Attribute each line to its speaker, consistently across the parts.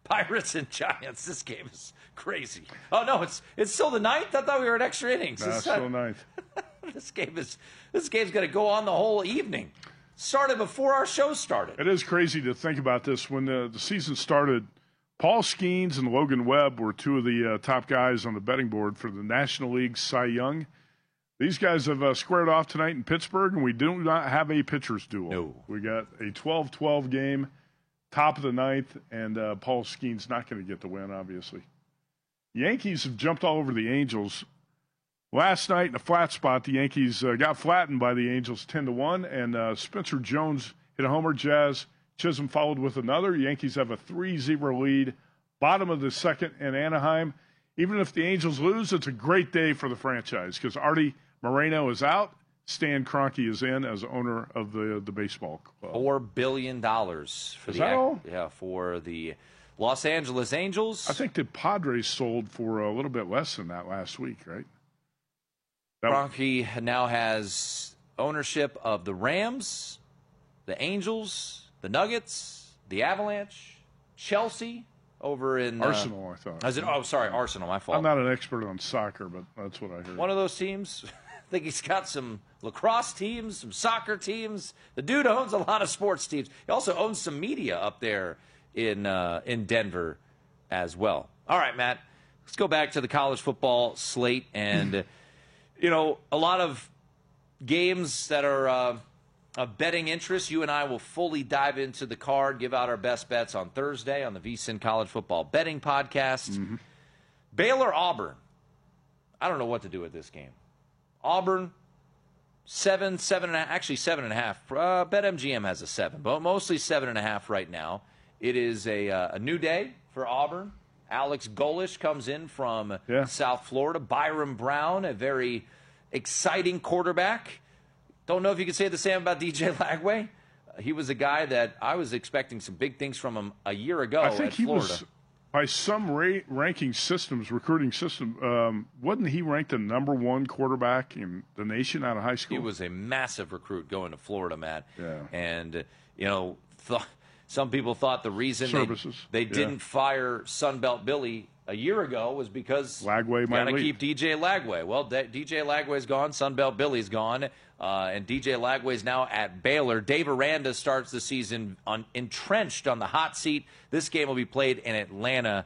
Speaker 1: Pirates and Giants. This game is crazy. Oh no, it's still the ninth. I thought we were at extra innings.
Speaker 2: No, it's still ninth.
Speaker 1: This game's going to go on the whole evening. Started before our show started.
Speaker 2: It is crazy to think about this. When the season started, Paul Skeens and Logan Webb were two of the top guys on the betting board for the National League Cy Young. These guys have squared off tonight in Pittsburgh, and we do not have a pitcher's duel.
Speaker 1: No.
Speaker 2: We got a 12-12 game, top of the ninth, and Paul Skeens not going to get the win, obviously. Yankees have jumped all over the Angels. Last night in a flat spot, the Yankees got flattened by the Angels 10-1, and Spencer Jones hit a homer. Jazz Chisholm followed with another. Yankees have a 3-0 lead, bottom of the second in Anaheim. Even if the Angels lose, it's a great day for the franchise because Artie Moreno is out. Stan Kroenke is in as owner of the baseball club.
Speaker 1: $4 billion for the Los Angeles Angels.
Speaker 2: I think the Padres sold for a little bit less than that last week, right?
Speaker 1: Kroenke now has ownership of the Rams, the Angels, the Nuggets, the Avalanche, Chelsea over in
Speaker 2: Arsenal, I thought.
Speaker 1: Arsenal, my fault.
Speaker 2: I'm not an expert on soccer, but that's what I heard.
Speaker 1: One of those teams. I think he's got some lacrosse teams, some soccer teams. The dude owns a lot of sports teams. He also owns some media up there in Denver as well. All right, Matt, let's go back to the college football slate. And, a lot of games that are of betting interest. You and I will fully dive into the card, give out our best bets on Thursday on the VSiN College Football Betting Podcast.
Speaker 2: Mm-hmm.
Speaker 1: Baylor-Auburn. I don't know what to do with this game. Auburn, 7.5. Actually, 7.5. BetMGM has a 7, but mostly 7.5 right now. It is a new day for Auburn. Alex Golesh comes in from South Florida. Byron Brown, a very exciting quarterback. Don't know if you can say the same about DJ Lagway. He was a guy that I was expecting some big things from him a year ago
Speaker 2: I think
Speaker 1: at
Speaker 2: he
Speaker 1: Florida.
Speaker 2: Was, by some ranking systems, recruiting system, wasn't he ranked the #1 quarterback in the nation out of high school?
Speaker 1: He was a massive recruit going to Florida, Matt.
Speaker 2: Yeah.
Speaker 1: And, some people thought the reason they didn't fire Sunbelt Billy a year ago was because
Speaker 2: Lagway
Speaker 1: got to
Speaker 2: leave.
Speaker 1: keep DJ Lagway. Well, DJ Lagway's gone. Sunbelt Billy's gone. And DJ Lagway's now at Baylor. Dave Aranda starts the season entrenched on the hot seat. This game will be played in Atlanta.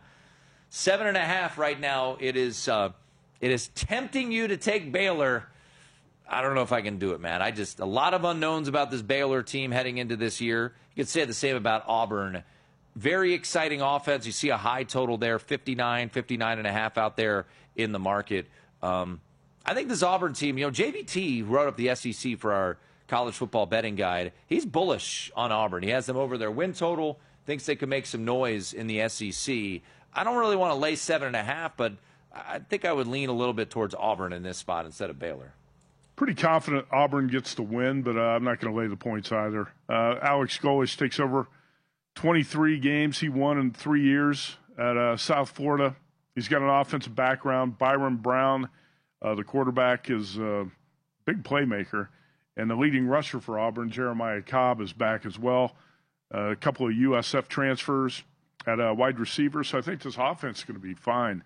Speaker 1: 7.5 right now. It is tempting you to take Baylor. I don't know if I can do it, man. A lot of unknowns about this Baylor team heading into this year. You could say the same about Auburn. Very exciting offense. You see a high total there, 59.5 out there in the market. I think this Auburn team, JVT wrote up the SEC for our college football betting guide. He's bullish on Auburn. He has them over their win total, thinks they could make some noise in the SEC. I don't really want to lay 7.5, but I think I would lean a little bit towards Auburn in this spot instead of Baylor.
Speaker 2: Pretty confident Auburn gets the win, but I'm not going to lay the points either. Alex Golesh takes over 23 games he won in 3 years at South Florida. He's got an offensive background. Byron Brown, the quarterback, is a big playmaker. And the leading rusher for Auburn, Jeremiah Cobb, is back as well. A couple of USF transfers at wide receiver. So I think this offense is going to be fine.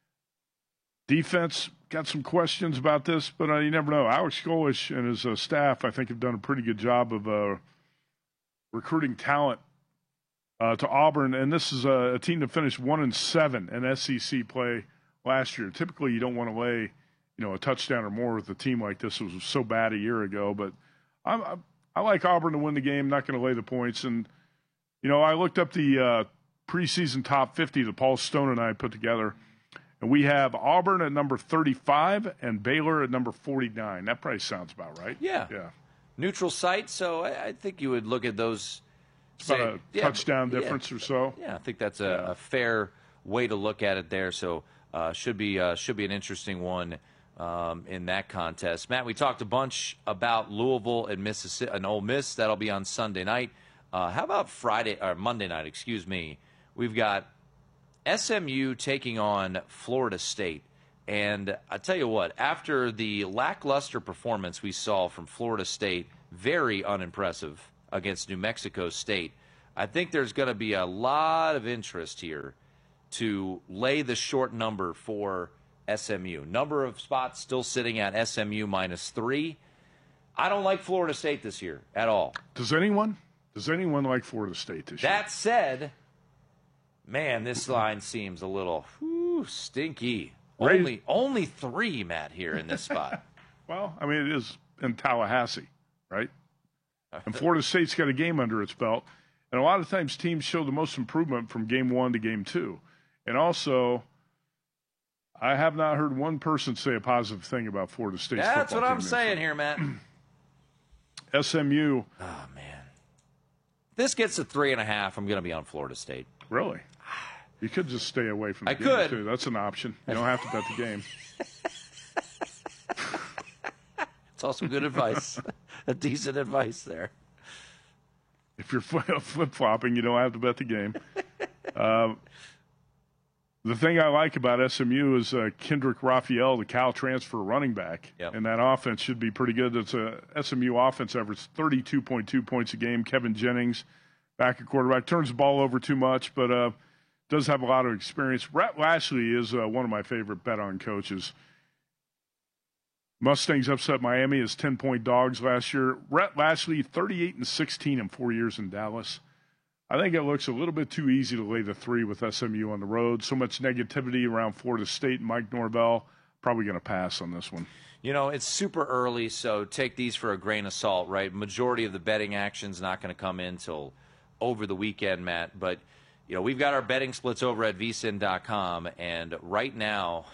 Speaker 2: Defense, got some questions about this, but you never know. Alex Golesh and his staff, I think, have done a pretty good job of recruiting talent to Auburn. And this is a team that finished 1-7 in SEC play last year. Typically, you don't want to lay, a touchdown or more with a team like this. It was so bad a year ago. But I like Auburn to win the game. Not going to lay the points. And, I looked up the preseason top 50 that Paul Stone and I put together. And we have Auburn at number 35 and Baylor at number 49. That probably sounds about right.
Speaker 1: Yeah. Neutral site, so I think you would look at those.
Speaker 2: It's about a touchdown difference or so.
Speaker 1: Yeah, I think that's a fair way to look at it there. So should be an interesting one in that contest. Matt, we talked a bunch about Louisville and Mississippi and Ole Miss. That'll be on Sunday night. How about Monday night? Excuse me. We've got SMU taking on Florida State. And I tell you what, after the lackluster performance we saw from Florida State, very unimpressive against New Mexico State, I think there's going to be a lot of interest here to lay the short number for SMU. Number of spots still sitting at SMU -3. I don't like Florida State this year at all.
Speaker 2: Does anyone like Florida State this year?
Speaker 1: That said, man, this line seems a little stinky. Only 3, Matt, here in this spot.
Speaker 2: Well, I mean, it is in Tallahassee, right? And Florida State's got a game under its belt. And a lot of times teams show the most improvement from game 1 to game 2. And also, I have not heard one person say a positive thing about Florida State's football team.
Speaker 1: That's what I'm saying here, Matt.
Speaker 2: SMU.
Speaker 1: Oh, man. If this gets to 3.5, I'm going to be on Florida State.
Speaker 2: Really? You could just stay away from the game,
Speaker 1: could.
Speaker 2: too. That's an option. You don't have to bet the game.
Speaker 1: It's also good advice. A decent advice there.
Speaker 2: If you're flip-flopping, you don't have to bet the game. The thing I like about SMU is Kendrick Raphael, the Cal transfer running back.
Speaker 1: Yep. And
Speaker 2: that offense should be pretty good. It's a SMU offense average 32.2 points a game. Kevin Jennings, back at quarterback, turns the ball over too much, but does have a lot of experience. Rhett Lashley is one of my favorite bet-on coaches. Mustangs upset Miami as 10-point dogs last year. Rhett Lashley, 38-16 in 4 years in Dallas. I think it looks a little bit too easy to lay the 3 with SMU on the road. So much negativity around Florida State and Mike Norvell. Probably going to pass on this one.
Speaker 1: You know, it's super early, so take these for a grain of salt, right? Majority of the betting action's not going to come in till over the weekend, Matt. But, you know, we've got our betting splits over at vsin.com, and right now,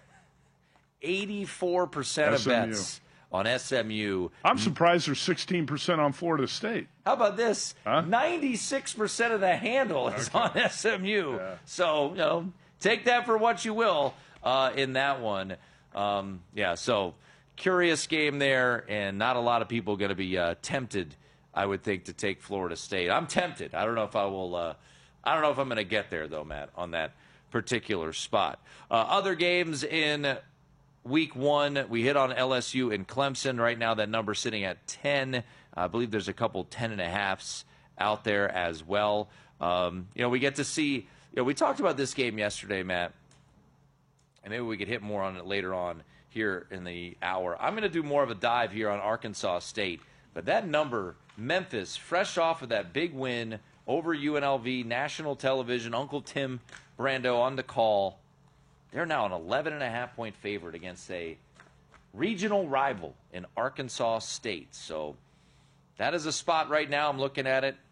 Speaker 1: 84% of bets on SMU.
Speaker 2: I'm surprised there's 16% on Florida State.
Speaker 1: How about this?
Speaker 2: Huh?
Speaker 1: 96% of the handle is on SMU.
Speaker 2: Yeah.
Speaker 1: So, you know, take that for what you will in that one. So curious game there, and not a lot of people going to be tempted, I would think, to take Florida State. I'm tempted. I don't know if I will. I don't know if I'm going to get there, though, Matt, on that particular spot. Other games in Week 1, we hit on LSU and Clemson. Right now, that number sitting at 10. I believe there's a couple 10.5s out there as well. We get to see. We talked about this game yesterday, Matt, and maybe we could hit more on it later on here in the hour. I'm going to do more of a dive here on Arkansas State, but that number, Memphis, fresh off of that big win over UNLV, national television, Uncle Tim Brando on the call. They're now an 11.5-point favorite against a regional rival in Arkansas State. So that is a spot right now. I'm looking at it.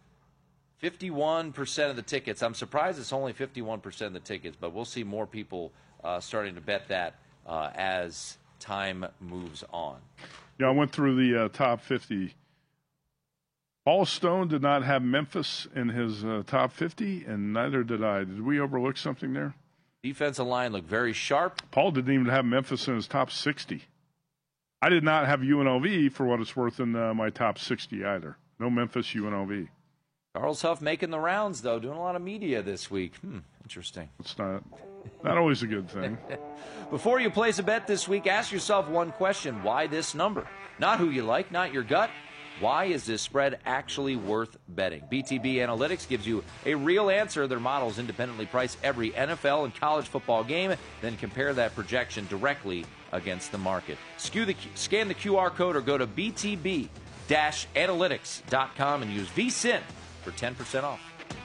Speaker 1: 51% of the tickets. I'm surprised it's only 51% of the tickets, but we'll see more people starting to bet that as time moves on.
Speaker 2: Yeah, I went through the top 50. Paul Stone did not have Memphis in his top 50, and neither did I. Did we overlook something there?
Speaker 1: Defensive line looked very sharp.
Speaker 2: Paul didn't even have Memphis in his top 60. I did not have UNLV, for what it's worth, in my top 60 either. No Memphis, UNLV.
Speaker 1: Charles Huff making the rounds, though, doing a lot of media this week. Interesting.
Speaker 2: It's not always a good thing.
Speaker 1: Before you place a bet this week, ask yourself one question. Why this number? Not who you like, not your gut. Why is this spread actually worth betting? BTB Analytics gives you a real answer. Their models independently price every NFL and college football game, then compare that projection directly against the market. Scan the QR code or go to btb-analytics.com and use VSIN for 10% off.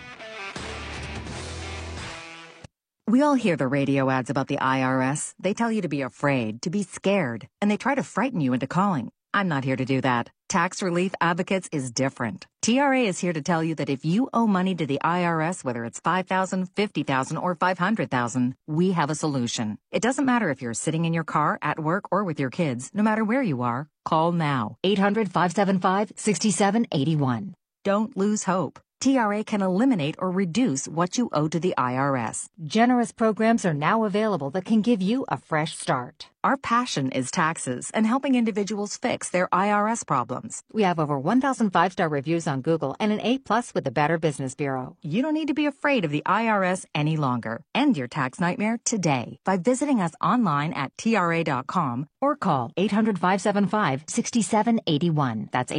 Speaker 3: We all hear the radio ads about the IRS. They tell you to be afraid, to be scared, and they try to frighten you into calling. I'm not here to do that. Tax Relief Advocates is different. TRA is here to tell you that if you owe money to the IRS, whether it's $5,000, $50,000, or $500,000, we have a solution. It doesn't matter if you're sitting in your car, at work, or with your kids. No matter where you are, call now. 800-575-6781. Don't lose hope. TRA can eliminate or reduce what you owe to the IRS. Generous programs are now available that can give you a fresh start. Our passion is taxes and helping individuals fix their IRS problems. We have over 1,000 5-star reviews on Google and an A+ with the Better Business Bureau. You don't need to be afraid of the IRS any longer. End your tax nightmare today by visiting us online at TRA.com or call 800-575-6781. That's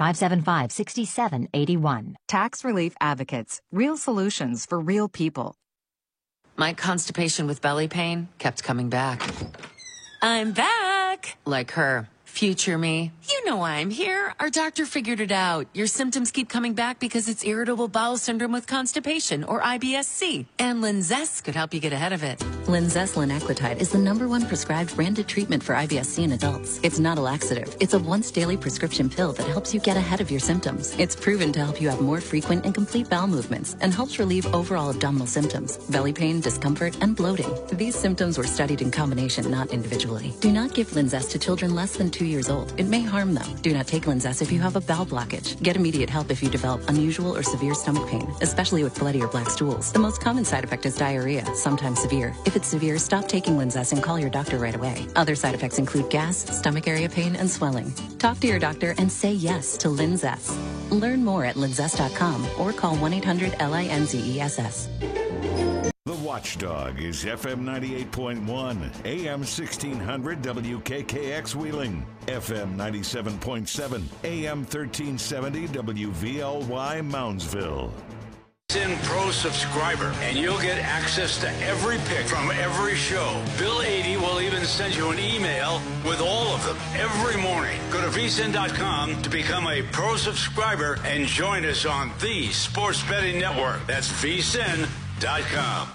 Speaker 3: 800-575-6781. Tax Relief Advocates. Real solutions for real people.
Speaker 4: My constipation with belly pain kept coming back. I'm back! Like her. Future me. You know why I'm here. Our doctor figured it out. Your symptoms keep coming back because it's irritable bowel syndrome with constipation, or IBS-C. And Linzess could help you get ahead of it.
Speaker 5: Linzess linaclotide is the #1 prescribed branded treatment for IBS-C in adults. It's not a laxative. It's a once-daily prescription pill that helps you get ahead of your symptoms. It's proven to help you have more frequent and complete bowel movements and helps relieve overall abdominal symptoms, belly pain, discomfort, and bloating. These symptoms were studied in combination, not individually. Do not give Linzess to children less than 2 years old. It may harm them. Do not take Linzess if you have a bowel blockage. Get immediate help if you develop unusual or severe stomach pain, especially with bloody or black stools. The most common side effect is diarrhea, sometimes severe. If it's severe, stop taking Linzess and call your doctor right away. Other side effects include gas, stomach area pain, and swelling. Talk to your doctor and say yes to Linzess. Learn more at linzess.com or call 1-800-LINZESS.
Speaker 6: The Watchdog is FM 98.1, AM 1600 WKKX Wheeling, FM 97.7, AM 1370 WVLY Moundsville.
Speaker 7: VSiN Pro subscriber, and you'll get access to every pick from every show. Bill 80 will even send you an email with all of them every morning. Go to VSiN.com to become a Pro subscriber and join us on the Sports Betting Network. That's VSiN.com.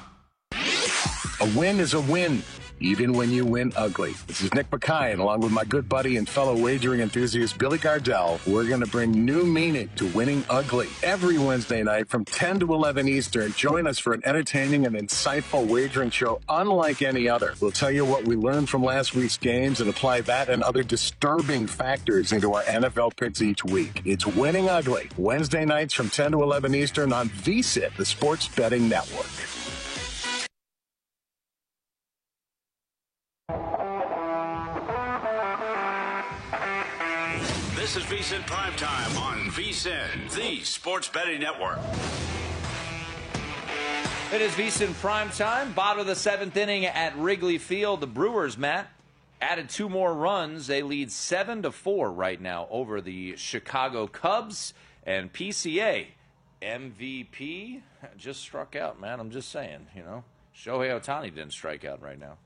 Speaker 8: A win is a win, even when you win ugly. This is Nick Mackay, and along with my good buddy and fellow wagering enthusiast Billy Gardell, we're going to bring new meaning to winning ugly. Every Wednesday night from 10 to 11 Eastern, join us for an entertaining and insightful wagering show unlike any other. We'll tell you what we learned from last week's games and apply that and other disturbing factors into our NFL picks each week. It's Winning Ugly, Wednesday nights from 10 to 11 Eastern on VSiN, the Sports Betting Network.
Speaker 7: This is VSiN Primetime on VSiN, the Sports Betting Network.
Speaker 1: It is VSiN Primetime, bottom of the 7th inning at Wrigley Field. The Brewers, Matt, added 2 more runs. They lead 7-4 right now over the Chicago Cubs. And PCA, MVP, just struck out, man. I'm just saying, Shohei Ohtani didn't strike out right now.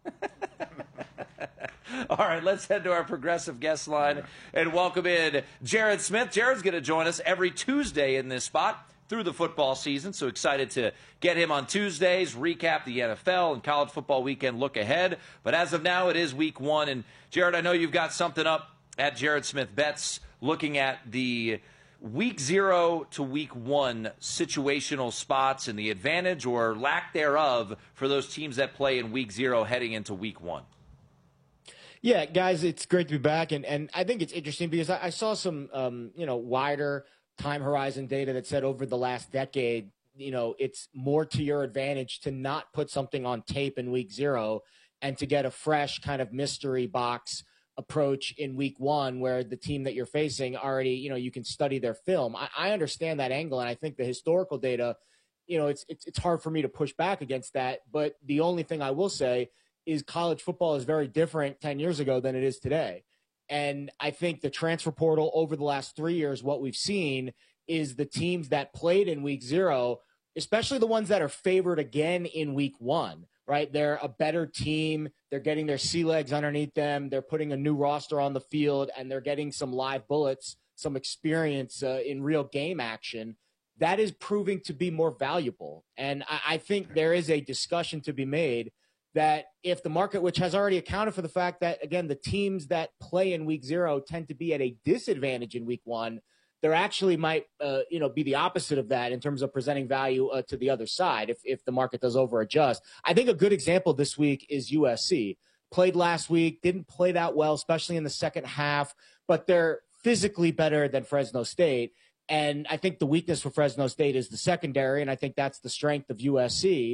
Speaker 1: All right, let's head to our progressive guest line and welcome in Jared Smith. Jared's going to join us every Tuesday in this spot through the football season, so excited to get him on Tuesdays, recap the NFL and college football weekend, look ahead. But as of now, it is week 1. And, Jared, I know you've got something up at Jared Smith Bets looking at the week 0 to week 1 situational spots and the advantage or lack thereof for those teams that play in week 0 heading into week 1.
Speaker 9: Yeah, guys, it's great to be back, and I think it's interesting because I saw some, wider time horizon data that said over the last decade, it's more to your advantage to not put something on tape in week 0 and to get a fresh kind of mystery box approach in week 1 where the team that you're facing already, you can study their film. I understand that angle, and I think the historical data, it's hard for me to push back against that, but the only thing I will say is college football is very different 10 years ago than it is today. And I think the transfer portal over the last 3 years, what we've seen is the teams that played in week 0, especially the ones that are favored again in week 1, right? They're a better team. They're getting their sea legs underneath them. They're putting a new roster on the field, and they're getting some live bullets, some experience in real game action. That is proving to be more valuable. And I think there is a discussion to be made that if the market, which has already accounted for the fact that, again, the teams that play in week 0 tend to be at a disadvantage in week 1, there actually might, be the opposite of that in terms of presenting value to the other side if the market does over adjust. I think a good example this week is USC. Played last week, didn't play that well, especially in the second half, but they're physically better than Fresno State. And I think the weakness for Fresno State is the secondary, and I think that's the strength of USC.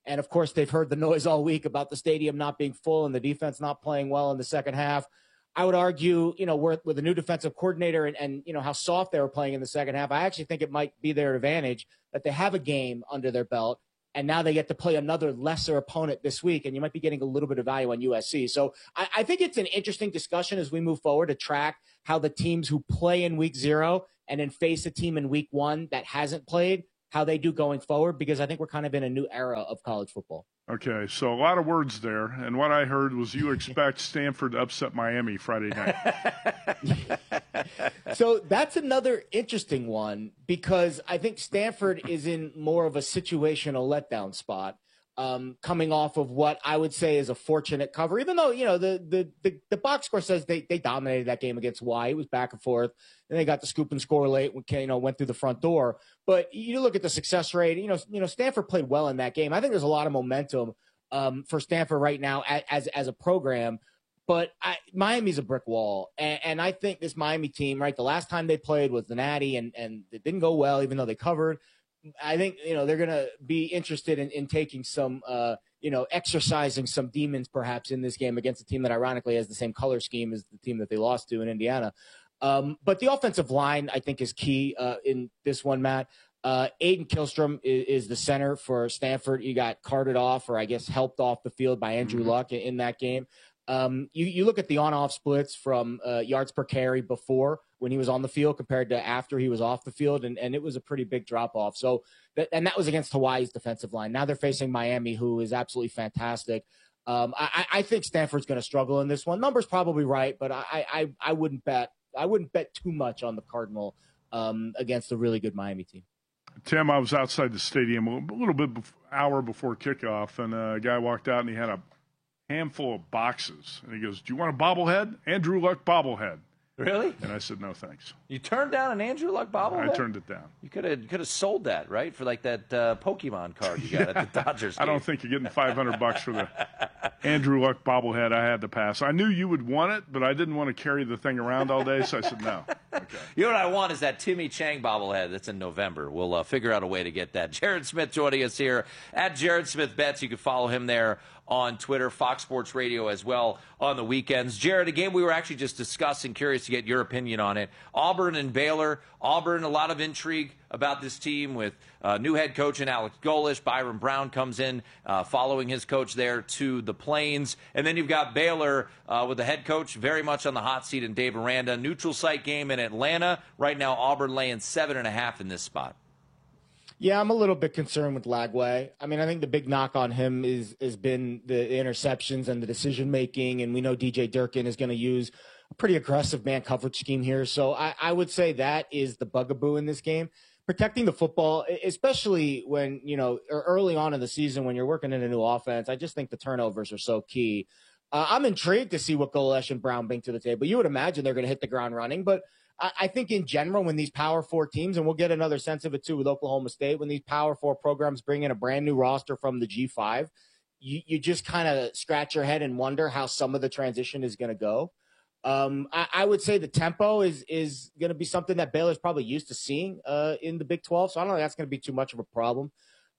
Speaker 9: And of course, they've heard the noise all week about the stadium not being full and the defense not playing well in the second half. I would argue, with a new defensive coordinator and how soft they were playing in the second half, I actually think it might be their advantage that they have a game under their belt. And now they get to play another lesser opponent this week, and you might be getting a little bit of value on USC. So I think it's an interesting discussion as we move forward to track how the teams who play in week 0 and then face a team in week 1 that hasn't played, how they do going forward, because I think we're kind of in a new era of college football.
Speaker 2: Okay, so a lot of words there, and what I heard was you expect Stanford to upset Miami Friday night.
Speaker 9: So that's another interesting one because I think Stanford is in more of a situational letdown spot, coming off of what I would say is a fortunate cover, even though, the box score says they dominated that game against Hawaii. It was back and forth. And they got the scoop and score late, went through the front door. But you look at the success rate, Stanford played well in that game. I think there's a lot of momentum for Stanford right now as a program. But Miami's a brick wall. And I think this Miami team, right, the last time they played was the Natty, and it didn't go well, even though they covered. I think, they're going to be interested in taking some, exercising some demons perhaps in this game against a team that ironically has the same color scheme as the team that they lost to in Indiana. But the offensive line, I think, is key in this one, Matt. Aiden Killstrom is the center for Stanford. You got carted off, or I guess helped off the field by Andrew Luck in that game. You look at the on-off splits from yards per carry before when he was on the field compared to after he was off the field, and it was a pretty big drop-off. So that was against Hawaii's defensive line. Now they're facing Miami, who is absolutely fantastic. I think Stanford's going to struggle in this one. Numbers probably right, but I wouldn't bet too much on the Cardinal against a really good Miami team.
Speaker 2: Tim, I was outside the stadium a little bit hour before kickoff, and a guy walked out and he had a handful of boxes. And he goes, "Do you want a bobblehead? Andrew Luck bobblehead."
Speaker 1: Really?
Speaker 2: And I said, "No, thanks."
Speaker 1: You turned down an Andrew Luck bobblehead?
Speaker 2: I turned it down.
Speaker 1: You could have sold that, right, for like that Pokemon card you got at the Dodgers game.
Speaker 2: I don't think you're getting $500 for the Andrew Luck bobblehead. I had to pass. I knew you would want it, but I didn't want to carry the thing around all day, so I said no. Okay.
Speaker 1: You know what I want is that Timmy Chang bobblehead that's in November. We'll figure out a way to get that. Jared Smith joining us here at Jared Smith Bets. You can follow him there on Twitter, Fox Sports Radio as well on the weekends. Jared, a game we were actually just discussing, curious to get your opinion on it. Auburn and Baylor. Auburn, a lot of intrigue about this team with new head coach in Alex Golesh. Byron Brown comes in following his coach there to the Plains. And then you've got Baylor with the head coach very much on the hot seat in Dave Aranda. Neutral site game in Atlanta. Right now, Auburn laying 7.5 in this spot.
Speaker 9: Yeah, I'm a little bit concerned with Lagway. I mean, I think the big knock on him has been the interceptions and the decision-making, and we know DJ Durkin is going to use a pretty aggressive man coverage scheme here. So I would say that is the bugaboo in this game. Protecting the football, especially when, early on in the season when you're working in a new offense, I just think the turnovers are so key. I'm intrigued to see what Golesh and Brown bring to the table. You would imagine they're going to hit the ground running, but I think in general, when these Power 4 teams, and we'll get another sense of it too with Oklahoma State, when these Power 4 programs bring in a brand new roster from the G5, you just kind of scratch your head and wonder how some of the transition is going to go. I would say the tempo is going to be something that Baylor's probably used to seeing in the Big 12, so I don't think that's going to be too much of a problem.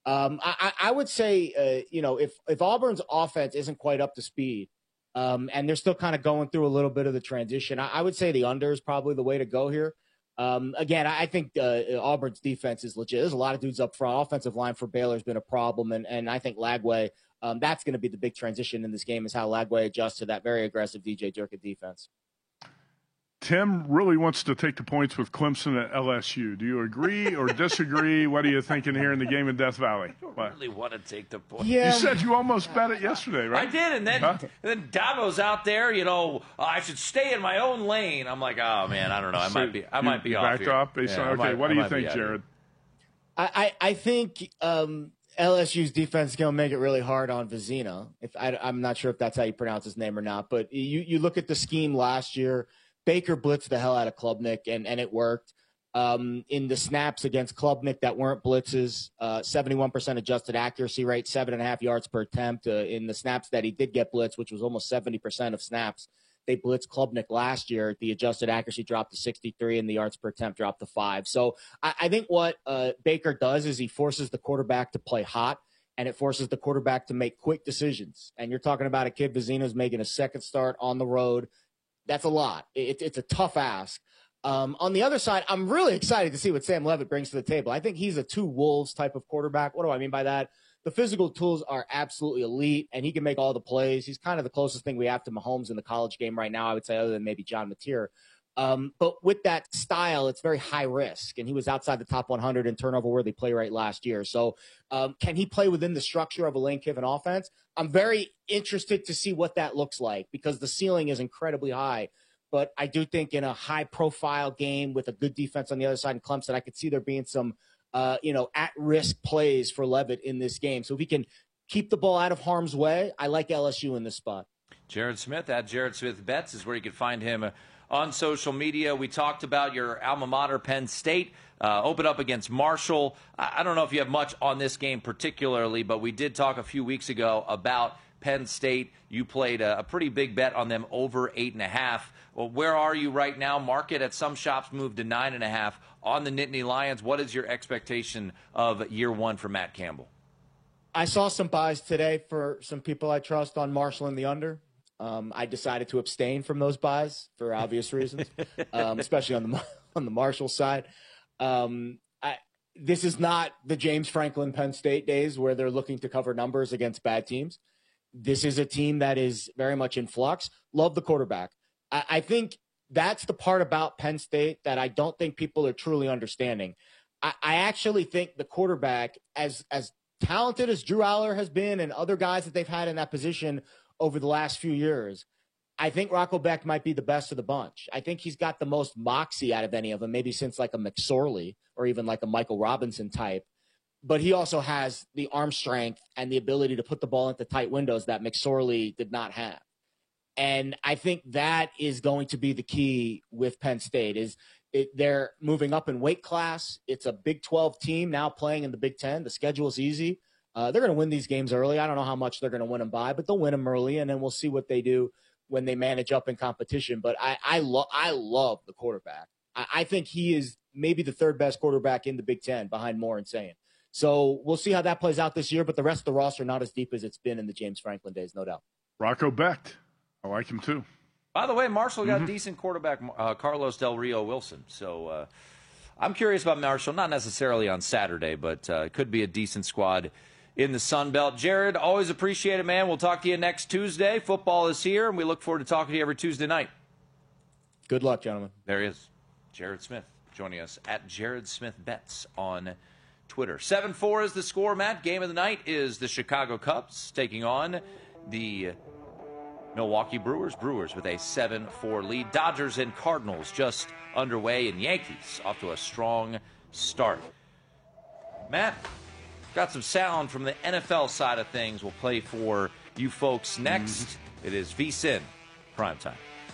Speaker 9: I would say, if Auburn's offense isn't quite up to speed, and they're still kind of going through a little bit of the transition, I would say the under is probably the way to go here. Again, I think Auburn's defense is legit. There's a lot of dudes up front. Offensive line for Baylor has been a problem, and I think Lagway, that's going to be the big transition in this game, is how Lagway adjusts to that very aggressive DJ Durkin defense.
Speaker 2: Tim really wants to take the points with Clemson at LSU. Do you agree or disagree? What are you thinking here in the game in Death Valley?
Speaker 1: I don't really want to take the points.
Speaker 2: Yeah. You said you almost bet it yesterday, right?
Speaker 1: I did, and then Dabo's out there, I should stay in my own lane. I'm like, oh, man, I don't know. I might be off
Speaker 2: backed
Speaker 1: here.
Speaker 2: Off based on, okay, what do you think, Jared?
Speaker 9: I think LSU's defense is going to make it really hard on Vizina. I'm not sure if that's how you pronounce his name or not, but you look at the scheme last year. Baker blitzed the hell out of Klubnik, and it worked. In the snaps against Klubnik that weren't blitzes, 71% adjusted accuracy rate, 7.5 yards per attempt. In the snaps that he did get blitzed, which was almost 70% of snaps, they blitzed Klubnik last year. The adjusted accuracy dropped to 63, and the yards per attempt dropped to 5. So I think what Baker does is he forces the quarterback to play hot. and it forces the quarterback to make quick decisions. And you're talking about a kid, Vizino's making a second start on the road. That's a lot. It's a tough ask. On the other side, I'm really excited to see what Sam Levitt brings to the table. I think he's a two wolves type of quarterback. What do I mean by that? The physical tools are absolutely elite, and he can make all the plays. He's kind of the closest thing we have to Mahomes in the college game right now, I would say, other than maybe John Mateer. But with that style, it's very high risk, and he was outside the top 100 in turnover-worthy play rate last year. So can he play within the structure of a Lane Kiffin offense? I'm very interested to see what that looks like because the ceiling is incredibly high. But I do think in a high-profile game with a good defense on the other side in Clemson, I could see there being some at-risk plays for Levitt in this game. So if he can keep the ball out of harm's way, I like LSU in this spot.
Speaker 1: Jared Smith at Jared Smith Bets is where you can find him on social media. We talked about your alma mater, Penn State, open up against Marshall. I don't know if you have much on this game particularly, but we did talk a few weeks ago about Penn State. You played a pretty big bet on them over 8.5. Well, where are you right now? Market at some shops moved to 9.5 on the Nittany Lions. What is your expectation of year one for Matt Campbell?
Speaker 9: I saw some buys today for some people I trust on Marshall and the under. I decided to abstain from those buys for obvious reasons, especially on the Marshall side. This is not the James Franklin Penn State days where they're looking to cover numbers against bad teams. This is a team that is very much in flux. Love the quarterback. I think that's the part about Penn State that I don't think people are truly understanding. I actually think the quarterback, as talented as Drew Aller has been and other guys that they've had in that position over the last few years, I think Rocco Becht might be the best of the bunch. I think he's got the most moxie out of any of them, maybe since like a McSorley or even like a Michael Robinson type. But he also has the arm strength and the ability to put the ball into tight windows that McSorley did not have. And I think that is going to be the key with Penn State. They're moving up in weight class. It's a Big 12 team now playing in the Big 10. The schedule is easy. They're going to win these games early. I don't know how much they're going to win them by, but they'll win them early, and then we'll see what they do when they manage up in competition. But I love the quarterback. I think he is maybe the third best quarterback in the Big 10 behind Moore and Sayin. So we'll see how that plays out this year, but the rest of the roster not as deep as it's been in the James Franklin days, no doubt.
Speaker 2: Rocco Becht. I like him too.
Speaker 1: By the way, Marshall got decent quarterback Carlos Del Rio Wilson. So I'm curious about Marshall, not necessarily on Saturday, but could be a decent squad in the Sun Belt. Jared, always appreciate it, man. We'll talk to you next Tuesday. Football is here, and we look forward to talking to you every Tuesday night.
Speaker 9: Good luck, gentlemen.
Speaker 1: There he is, Jared Smith, joining us at Jared Smith Bets on Twitter. 7-4 is the score, Matt. Game of the night is the Chicago Cubs taking on the Milwaukee Brewers. Brewers with a 7-4 lead. Dodgers and Cardinals just underway, and Yankees off to a strong start. Matt, got some sound from the NFL side of things. We'll play for you folks next. It is VSiN Primetime.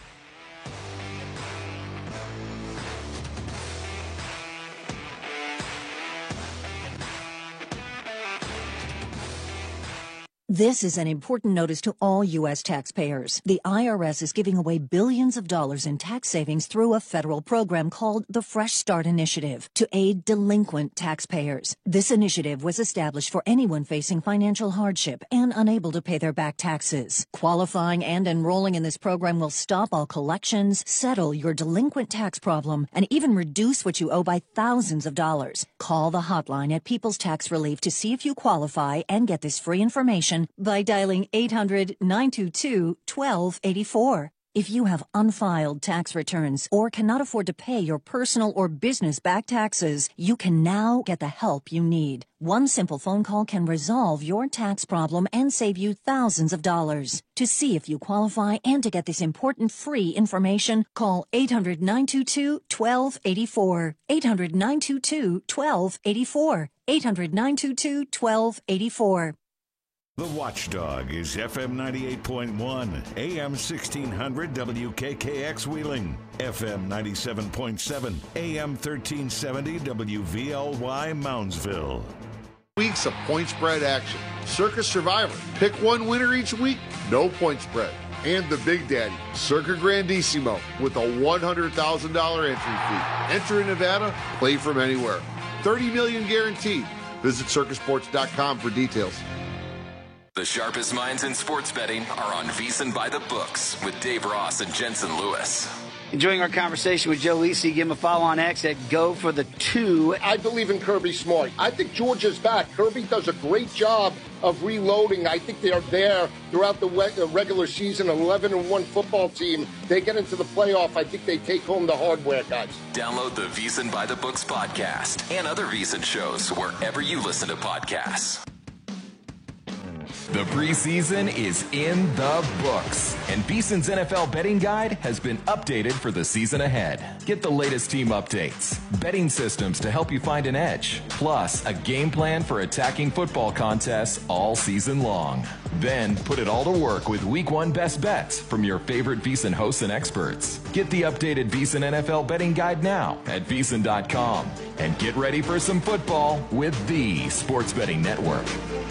Speaker 10: This is an important notice to all U.S. taxpayers. The IRS is giving away billions of dollars in tax savings through a federal program called the Fresh Start Initiative to aid delinquent taxpayers. This initiative was established for anyone facing financial hardship and unable to pay their back taxes. Qualifying and enrolling in this program will stop all collections, settle your delinquent tax problem, and even reduce what you owe by thousands of dollars. Call the hotline at People's Tax Relief to see if you qualify and get this free information by dialing 800-922-1284. If you have unfiled tax returns or cannot afford to pay your personal or business back taxes, you can now get the help you need. One simple phone call can resolve your tax problem and save you thousands of dollars. To see if you qualify and to get this important free information, call 800-922-1284. 800-922-1284. 800-922-1284.
Speaker 6: The Watchdog is FM 98.1, AM 1600 WKKX Wheeling, FM 97.7, AM 1370 WVLY Moundsville.
Speaker 11: Weeks of point spread action. Circus Survivor. Pick one winner each week. No point spread. And the Big Daddy, Circa Grandissimo, with a $100,000 entry fee. Enter in Nevada, play from anywhere. $30 million guaranteed. Visit circusports.com for details.
Speaker 12: The sharpest minds in sports betting are on VSiN by the Books with Dave Ross and Jensen Lewis.
Speaker 13: Enjoying our conversation with Joe Lisi. Give him a follow on X at Go for the 2.
Speaker 14: I believe in Kirby Smart. I think Georgia's back. Kirby does a great job of reloading. I think they are there throughout the regular season. 11-1 football team. They get into the playoff. I think they take home the hardware, guys.
Speaker 12: Download the VSiN by the Books podcast and other VSiN shows wherever you listen to podcasts.
Speaker 15: The preseason is in the books, and VSiN's NFL betting guide has been updated for the season ahead. Get the latest team updates, betting systems to help you find an edge, plus a game plan for attacking football contests all season long. Then put it all to work with Week 1 best bets from your favorite VSiN hosts and experts. Get the updated VSiN NFL betting guide now at VSiN.com, and get ready for some football with the Sports Betting Network.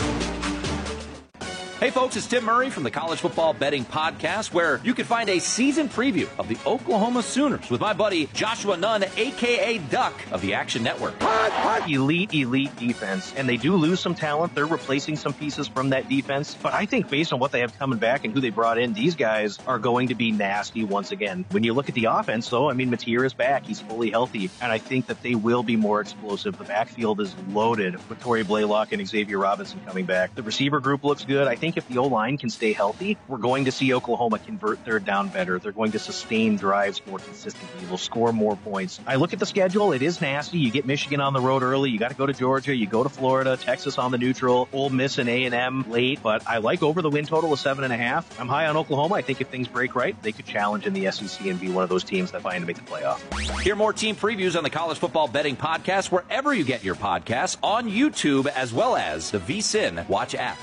Speaker 1: Hey folks, it's Tim Murray from the College Football Betting Podcast, where you can find a season preview of the Oklahoma Sooners with my buddy Joshua Nunn, a.k.a. Duck of the Action Network.
Speaker 16: Elite defense, and they do lose some talent. They're replacing some pieces from that defense, but I think based on what they have coming back and who they brought in, these guys are going to be nasty once again. When you look at the offense, though, I mean, Mateer is back. He's fully healthy, and I think that they will be more explosive. The backfield is loaded with Torrey Blaylock and Xavier Robinson coming back. The receiver group looks good. I think if the O-line can stay healthy, we're going to see Oklahoma convert third down better. They're going to sustain drives more consistently. They'll score more points. I look at the schedule. It is nasty. You get Michigan on the road early. You got to go to Georgia. You go to Florida, Texas on the neutral, Ole Miss and A&M late. But I like over the win total of 7.5. I'm high on Oklahoma. I think if things break right, they could challenge in the SEC and be one of those teams that find to make the playoff.
Speaker 1: Hear more team previews on the College Football Betting Podcast wherever you get your podcasts, on YouTube as well as the VSiN Watch app.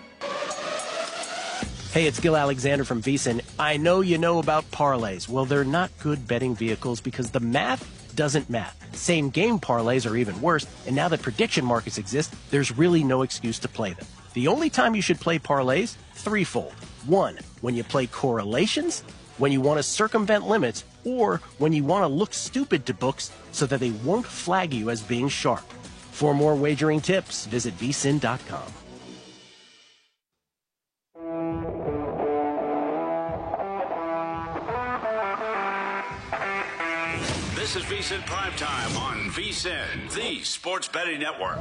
Speaker 17: Hey, it's Gil Alexander from VSiN. I know you know about parlays. Well, they're not good betting vehicles because the math doesn't math. Same game parlays are even worse, and now that prediction markets exist, there's really no excuse to play them. The only time you should play parlays, threefold. 1, when you play correlations, when you want to circumvent limits, or when you want to look stupid to books so that they won't flag you as being sharp. For more wagering tips, visit vsin.com.
Speaker 7: This is VSiN Primetime on VSiN, the Sports Betting Network.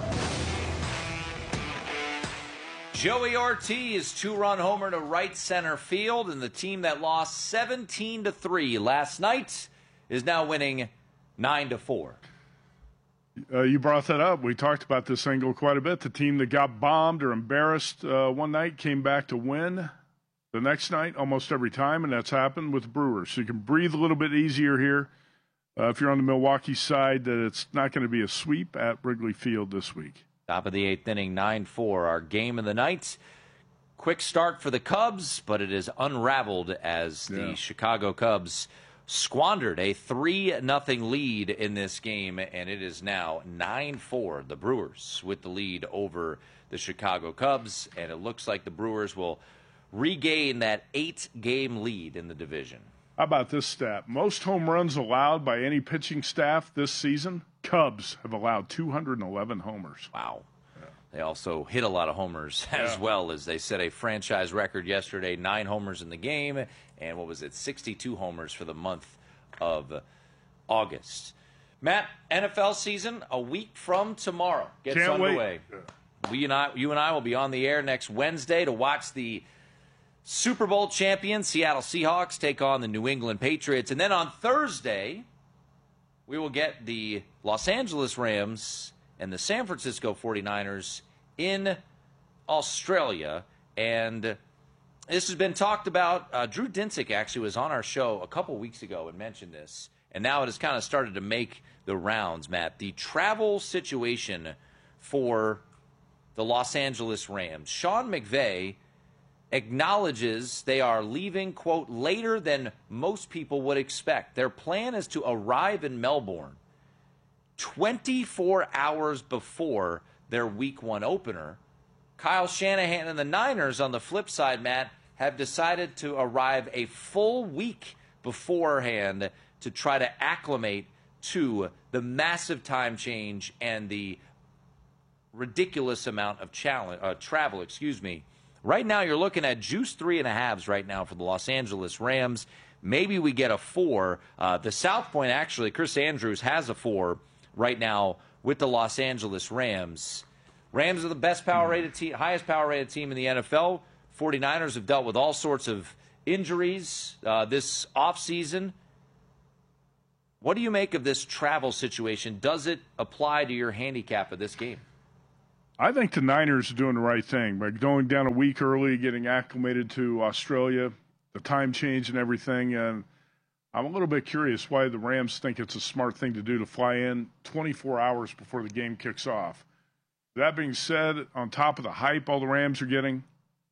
Speaker 1: Joey Ortiz, 2-run homer to right center field, and the team that lost 17-3 last night is now winning 9-4.
Speaker 2: You brought that up. We talked about this angle quite a bit. The team that got bombed or embarrassed one night came back to win the next night almost every time, and that's happened with the Brewers. So you can breathe a little bit easier here. If you're on the Milwaukee side, that it's not going to be a sweep at Wrigley Field this week.
Speaker 1: Top of the 8th inning, 9-4, our game of the night. Quick start for the Cubs, but it is unraveled as the Chicago Cubs squandered a 3-0 lead in this game, and it is now 9-4. The Brewers with the lead over the Chicago Cubs, and it looks like the Brewers will regain that 8-game lead in the division.
Speaker 2: How about this stat? Most home runs allowed by any pitching staff this season, Cubs have allowed 211 homers.
Speaker 1: Wow. Yeah. They also hit a lot of homers as well, as they set a franchise record yesterday, 9 homers in the game, and 62 homers for the month of August. Matt, NFL season a week from tomorrow gets underway. You and I will be on the air next Wednesday to watch the Super Bowl champion Seattle Seahawks take on the New England Patriots. And then on Thursday, we will get the Los Angeles Rams and the San Francisco 49ers in Australia. And this has been talked about. Drew Dinsick actually was on our show a couple weeks ago and mentioned this. And now it has kind of started to make the rounds, Matt. The travel situation for the Los Angeles Rams. Sean McVay acknowledges they are leaving, quote, later than most people would expect. Their plan is to arrive in Melbourne 24 hours before their Week 1 opener. Kyle Shanahan and the Niners, on the flip side, Matt, have decided to arrive a full week beforehand to try to acclimate to the massive time change and the ridiculous amount of travel. Right now, you're looking at juice 3.5 right now for the Los Angeles Rams. Maybe we get a 4. The South Point, actually, Chris Andrews has a 4 right now with the Los Angeles Rams. Rams are the best power-rated team, highest power-rated team in the NFL. 49ers have dealt with all sorts of injuries this offseason. What do you make of this travel situation? Does it apply to your handicap of this game?
Speaker 2: I think the Niners are doing the right thing by going down a week early, getting acclimated to Australia, the time change and everything. And I'm a little bit curious why the Rams think it's a smart thing to do to fly in 24 hours before the game kicks off. That being said, on top of the hype all the Rams are getting,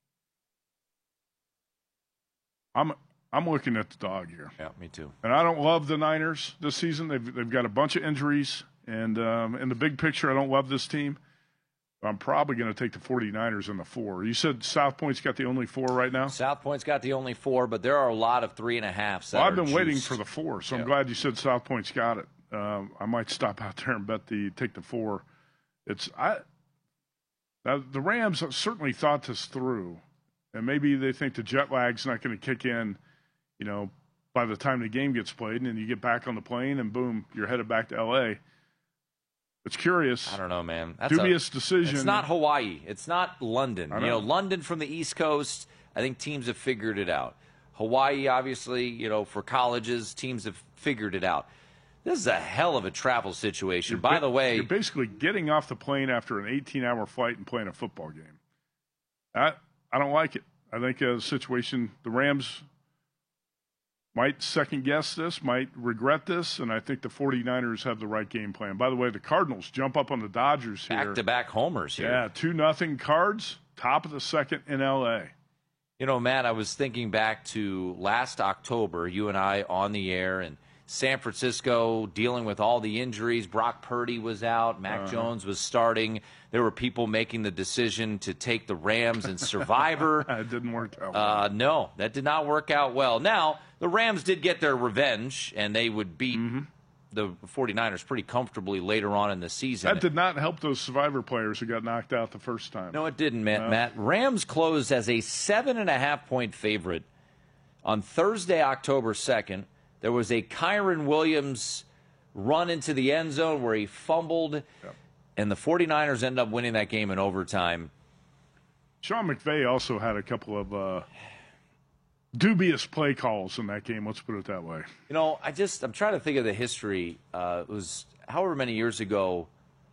Speaker 2: I'm looking at the dog here.
Speaker 1: Yeah, me too.
Speaker 2: And I don't love the Niners this season. They've got a bunch of injuries, and in the big picture, I don't love this team. I'm probably going to take the 49ers in the 4. You said South Point's got the only 4 right now?
Speaker 1: South Point's got the only 4, but there are a lot of 3.5s.
Speaker 2: Well, I've been waiting for the 4, so I'm glad you said South Point's got it. I might stop out there and take the 4. Now, the Rams certainly thought this through, and maybe they think the jet lag's not going to kick in, by the time the game gets played, and then you get back on the plane, and boom, you're headed back to L.A. It's curious.
Speaker 1: I don't know, man. That's
Speaker 2: dubious decision.
Speaker 1: It's not Hawaii. It's not London. London from the East Coast, I think teams have figured it out. Hawaii, obviously, for colleges, teams have figured it out. This is a hell of a travel situation. By the way,
Speaker 2: you're basically getting off the plane after an 18-hour flight and playing a football game. I don't like it. I think the situation, the Rams might second-guess this, might regret this, and I think the 49ers have the right game plan. By the way, the Cardinals jump up on the Dodgers here.
Speaker 1: Back-to-back homers here.
Speaker 2: Yeah, 2-0 Cards, top of the second in L.A.
Speaker 1: Matt, I was thinking back to last October, you and I on the air, and San Francisco dealing with all the injuries. Brock Purdy was out. Mac Jones was starting. There were people making the decision to take the Rams in Survivor.
Speaker 2: It didn't work out well.
Speaker 1: No, that did not work out well. Now, the Rams did get their revenge, and they would beat the 49ers pretty comfortably later on in the season.
Speaker 2: That did not help those Survivor players who got knocked out the first time.
Speaker 1: No, it didn't, Matt. Rams closed as a 7.5-point favorite on Thursday, October 2nd. There was a Kyren Williams run into the end zone where he fumbled, and the 49ers end up winning that game in overtime.
Speaker 2: Sean McVay also had a couple of dubious play calls in that game, let's put it that way.
Speaker 1: I'm trying to think of the history. It was however many years ago,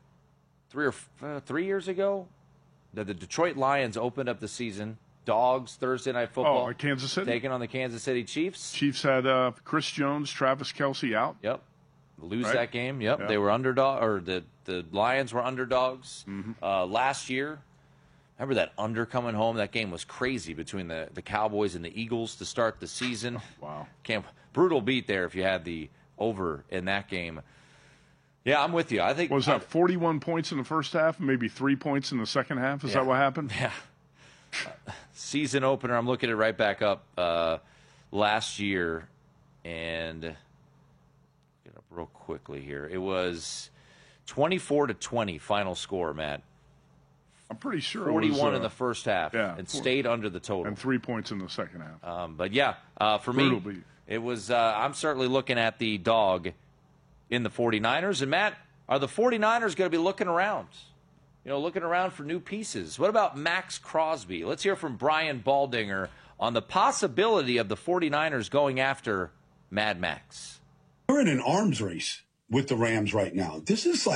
Speaker 1: 3 years ago, that the Detroit Lions opened up the season. Dogs, Thursday Night Football.
Speaker 2: Kansas City?
Speaker 1: Taking on the Kansas City Chiefs.
Speaker 2: Chiefs had Chris Jones, Travis Kelce out.
Speaker 1: Yep. Lose that game. Yep. They were underdog, or the Lions were underdogs last year. Remember that under coming home? That game was crazy between the Cowboys and the Eagles to start the season.
Speaker 2: Wow.
Speaker 1: Brutal beat there if you had the over in that game. Yeah, I'm with you. I think
Speaker 2: was that 41 points in the first half and maybe 3 points in the second half? Is that what happened?
Speaker 1: Yeah. Season opener, I'm looking it right back up last year, and get up real quickly here. It was 24-20 final score, Matt.
Speaker 2: I'm pretty sure
Speaker 1: 41
Speaker 2: it was,
Speaker 1: in the first half, and stayed under the total,
Speaker 2: and 3 points in the second half.
Speaker 1: For me, it was. I'm certainly looking at the dog in the 49ers. And Matt, are the 49ers going to be looking around? Looking around for new pieces. What about Max Crosby? Let's hear from Brian Baldinger on the possibility of the 49ers going after Mad Max.
Speaker 18: We're in an arms race with the Rams right now. This is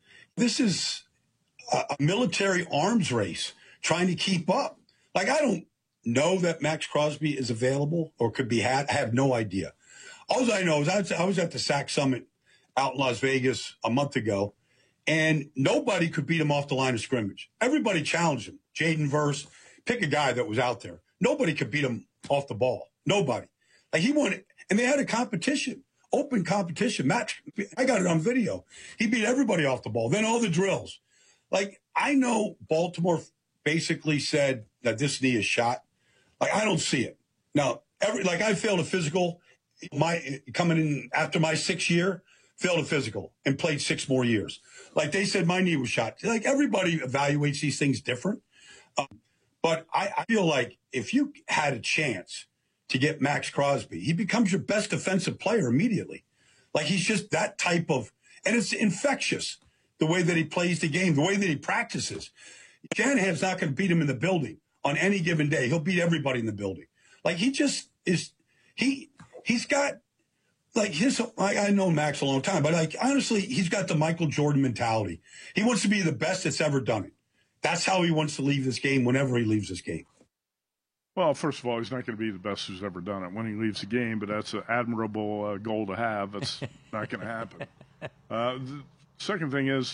Speaker 18: a military arms race trying to keep up. I don't know that Max Crosby is available or could be had. I have no idea. All I know is I was at the SAC Summit out in Las Vegas a month ago, and nobody could beat him off the line of scrimmage. Everybody challenged him. Jaden Verse, pick a guy that was out there. Nobody could beat him off the ball. Nobody. He won, and they had a competition, open competition match. I got it on video. He beat everybody off the ball. Then all the drills. I know Baltimore basically said that this knee is shot. I don't see it. Now, I failed a physical coming in after my 6th year failed a physical and played 6 more years. Like they said, my knee was shot. Like everybody evaluates these things different. But I feel like if you had a chance to get Max Crosby, he becomes your best defensive player immediately. Like he's just that type of, and it's infectious, the way that he plays the game, the way that he practices. Shanahan's not going to beat him in the building on any given day. He'll beat everybody in the building. Like he just is, he's got, like I know Max a long time, but like honestly, he's got the Michael Jordan mentality. He wants to be the best that's ever done it. That's how he wants to leave this game whenever he leaves this game.
Speaker 2: Well, first of all, he's not going to be the best who's ever done it when he leaves the game, but that's an admirable goal to have. That's not going to happen. The second thing is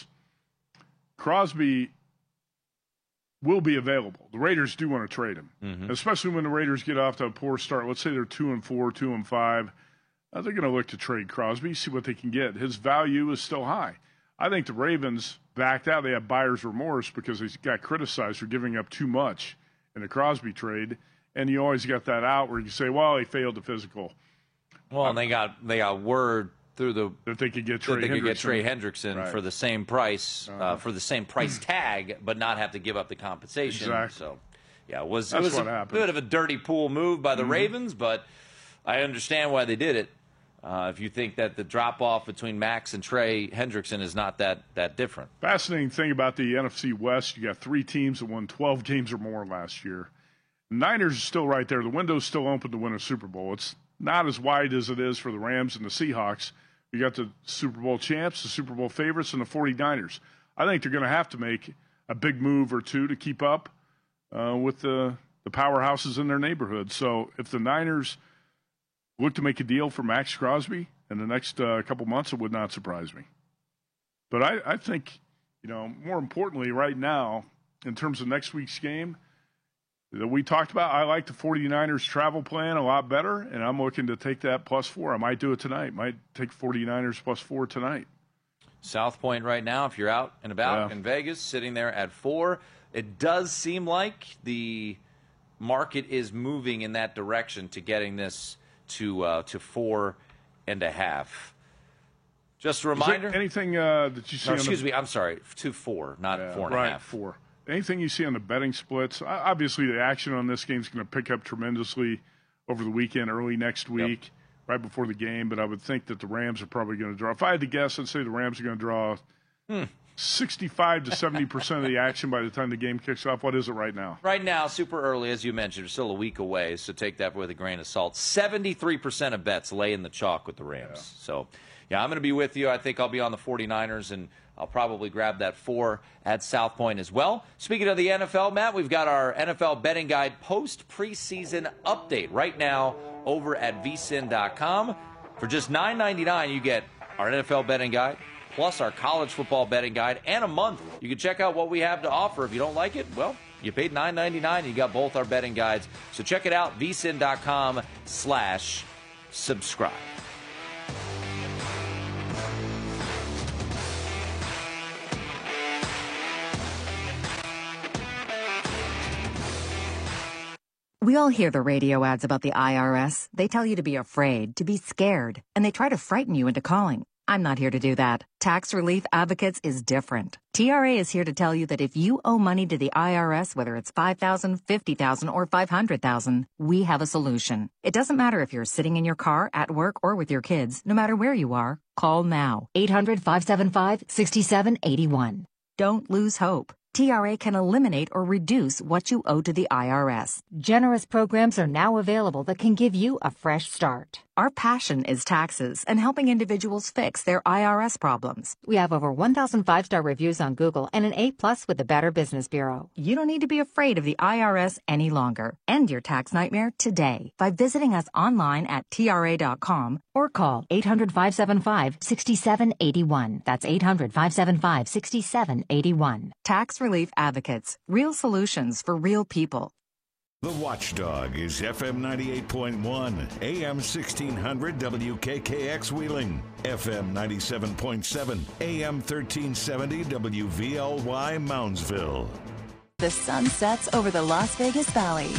Speaker 2: Crosby will be available. The Raiders do want to trade him, especially when the Raiders get off to a poor start. Let's say they're 2-4, 2-5. They're going to look to trade Crosby, see what they can get. His value is still high. I think the Ravens backed out. They have buyer's remorse because they got criticized for giving up too much in the Crosby trade. And you always got that out where you say, well, he failed the physical.
Speaker 1: Well, and they got word through
Speaker 2: that they could get Trey
Speaker 1: Hendrickson
Speaker 2: right.
Speaker 1: for the same price, for the same price tag, but not have to give up the compensation.
Speaker 2: Exactly.
Speaker 1: So, yeah, it was a bit of a dirty pool move by the Ravens, but I understand why they did it. If you think that the drop-off between Max and Trey Hendrickson is not that different.
Speaker 2: Fascinating thing about the NFC West, you got 3 teams that won 12 games or more last year. The Niners are still right there. The window's still open to win a Super Bowl. It's not as wide as it is for the Rams and the Seahawks. You got the Super Bowl champs, the Super Bowl favorites, and the 49ers. I think they're going to have to make a big move or two to keep up with the powerhouses in their neighborhood. So if the Niners look to make a deal for Max Crosby in the next couple months, it would not surprise me. But I think, more importantly right now, in terms of next week's game that we talked about, I like the 49ers travel plan a lot better, and I'm looking to take that +4. I might do it tonight. Might take 49ers +4 tonight.
Speaker 1: South Point right now, if you're out and about in Vegas, sitting there at 4. It does seem like the market is moving in that direction to getting this to 4.5. Just a reminder.
Speaker 2: Anything that you see?
Speaker 1: Excuse me. I'm sorry. To 4, not 4.5.
Speaker 2: Right, 4. Anything you see on the betting splits? Obviously, the action on this game is going to pick up tremendously over the weekend, early next week, right before the game. But I would think that the Rams are probably going to draw. If I had to guess, I'd say the Rams are going to draw 65 to 70% of the action by the time the game kicks off. What is it right now?
Speaker 1: Right now, super early, as you mentioned, still a week away, so take that with a grain of salt. 73% of bets lay in the chalk with the Rams. Yeah. So, yeah, I'm going to be with you. I think I'll be on the 49ers, and I'll probably grab that 4 at South Point as well. Speaking of the NFL, Matt, we've got our NFL Betting Guide post-preseason update right now over at vsin.com. For just $9.99, you get our NFL Betting Guide, plus our college football betting guide, and a month. You can check out what we have to offer. If you don't like it, well, you paid $9.99 and you got both our betting guides. So check it out, vsin.com/subscribe.
Speaker 3: We all hear the radio ads about the IRS. They tell you to be afraid, to be scared, and they try to frighten you into calling. I'm not here to do that. Tax Relief Advocates is different. TRA is here to tell you that if you owe money to the IRS, whether it's $5,000, $50,000, or $500,000, we have a solution. It doesn't matter if you're sitting in your car, at work, or with your kids. No matter where you are, call now. 800-575-6781. Don't lose hope. TRA can eliminate or reduce what you owe to the IRS. Generous programs are now available that can give you a fresh start. Our passion is taxes and helping individuals fix their IRS problems. We have over 1,000 5-star reviews on Google and an A+ with the Better Business Bureau. You don't need to be afraid of the IRS any longer. End your tax nightmare today by visiting us online at TRA.com or call 800-575-6781. That's 800-575-6781. Tax Relief Advocates. Real solutions for real people.
Speaker 6: The Watchdog is FM 98.1, AM 1600 WKKX Wheeling, FM 97.7, AM 1370 WVLY Moundsville.
Speaker 19: The sun sets over the Las Vegas Valley.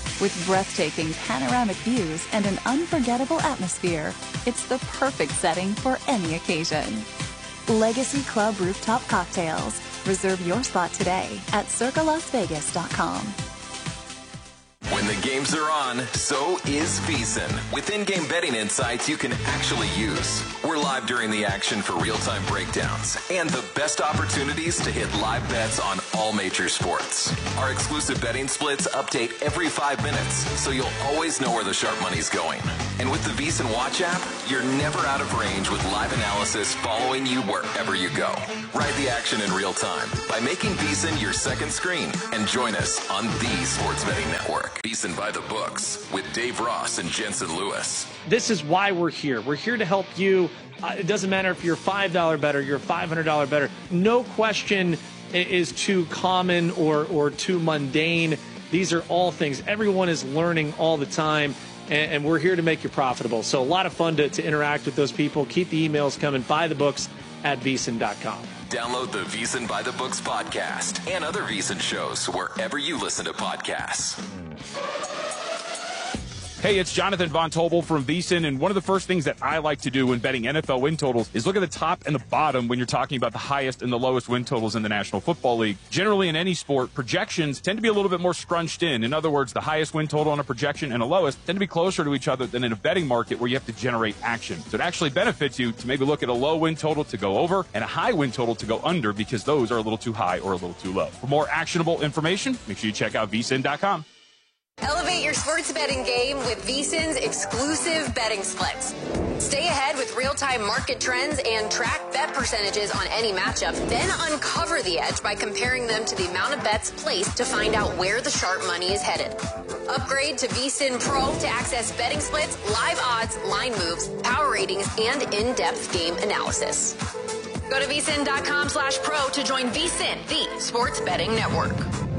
Speaker 19: With breathtaking panoramic views and an unforgettable atmosphere, it's the perfect setting for any occasion. Legacy Club Rooftop Cocktails. Reserve your spot today at circalasvegas.com.
Speaker 12: When the games are on, so is VEASAN. With in-game betting insights you can actually use. We're live during the action for real-time breakdowns and the best opportunities to hit live bets on all major sports. Our exclusive betting splits update every 5 minutes, so you'll always know where the sharp money's going. And with the VEASAN Watch app, you're never out of range with live analysis following you wherever you go. Ride the action in real time by making VEASAN your second screen and join us on the Sports Betting Network. VEASAN by the Books with Dave Ross and Jensen Lewis.
Speaker 20: This is why we're here. We're here to help you. It doesn't matter if you're $5 better, you're $500 better. No question is too common or too mundane. These are all things. Everyone is learning all the time, and we're here to make you profitable. So a lot of fun to interact with those people. Keep the emails coming. Buy the books at VEASAN.com.
Speaker 12: Download the VEASAN by the Books podcast and other VEASAN shows wherever you listen to podcasts.
Speaker 21: Hey, it's Jonathan Von Tobel from VEASAN, and one of the first things that I like to do when betting NFL win totals is look at the top and the bottom when you're talking about the highest and the lowest win totals in the National Football League. Generally, in any sport, projections tend to be a little bit more scrunched in. In other words, the highest win total on a projection and a lowest tend to be closer to each other than in a betting market where you have to generate action. So it actually benefits you to maybe look at a low win total to go over and a high win total to go under because those are a little too high or a little too low. For more actionable information, make sure you check out VEASAN.com.
Speaker 22: Elevate your sports betting game with VEASAN's exclusive betting splits. Stay ahead with real-time market trends and track bet percentages on any matchup. Then uncover the edge by comparing them to the amount of bets placed to find out where the sharp money is headed. Upgrade to VEASAN Pro to access betting splits, live odds, line moves, power ratings, and in-depth game analysis. Go to VEASAN.com/pro to join VEASAN, the sports betting network.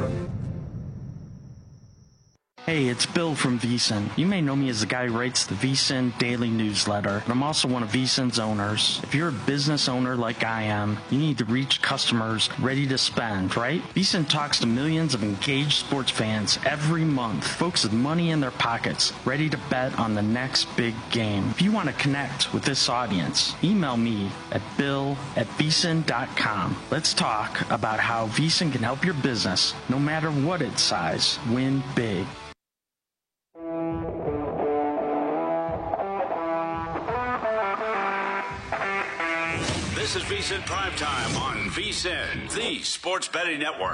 Speaker 23: Hey, it's Bill from VEASAN. You may know me as the guy who writes the VEASAN Daily Newsletter, but I'm also one of VEASAN's owners. If you're a business owner like I am, you need to reach customers ready to spend, right? VEASAN talks to millions of engaged sports fans every month, folks with money in their pockets, ready to bet on the next big game. If you want to connect with this audience, email me at bill@VEASAN.com. Let's talk about how VEASAN can help your business, no matter what its size, win big.
Speaker 7: This is VEASAN Primetime on VEASAN, the sports betting network.